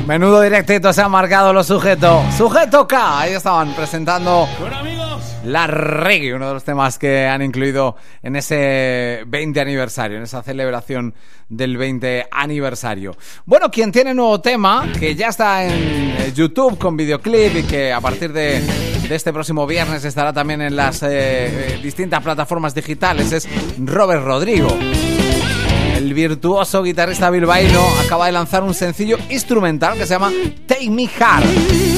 Menudo directito se han marcado los sujetos. Sujeto K, ahí estaban presentando La Reggae, uno de los temas que han incluido en ese 20 aniversario, en esa celebración del 20 aniversario. Bueno, quien tiene nuevo tema, que ya está en YouTube con videoclip y que a partir de este próximo viernes estará también en las distintas plataformas digitales, es Robert Rodrigo. El virtuoso guitarrista bilbaíno acaba de lanzar un sencillo instrumental que se llama Take Me Hard.